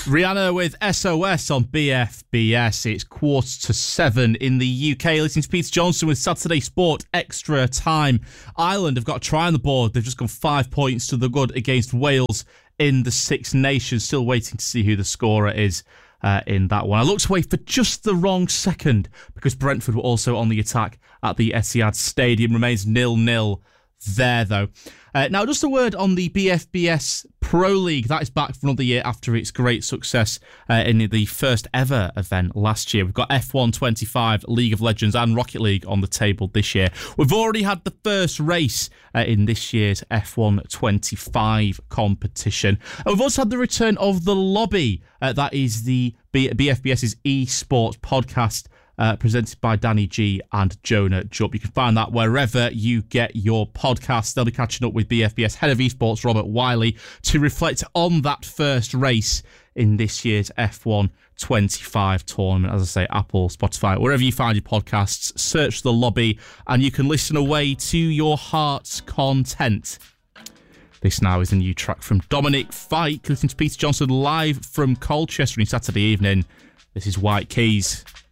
Rihanna with SOS on BFBS. It's 6:45 in the UK. Listening to Peter Johnson with Saturday Sport Extra Time. Ireland have got a try on the board. They've just gone 5 points to the good against Wales in the Six Nations. Still waiting to see who the scorer is in that one. I looked away for just the wrong second because Brentford were also on the attack at the Etihad Stadium. Remains 0-0 there, though. Now, just a word on the BFBS Pro League. That is back for another year after its great success in the first ever event last year. We've got F1 25, League of Legends and Rocket League on the table this year. We've already had the first race in this year's F1 25 competition. And we've also had the return of The Lobby. That is the BFBS's eSports podcast, presented by Danny G and Jonah Jupp. You can find that wherever you get your podcasts. They'll be catching up with BFBS Head of Esports Robert Wiley to reflect on that first race in this year's F1 25 tournament. As I say, Apple, Spotify, wherever you find your podcasts, search The Lobby and you can listen away to your heart's content. This now is a new track from Dominic Fike. Listening to Peter Johnson live from Colchester on Saturday evening. This is White Keys.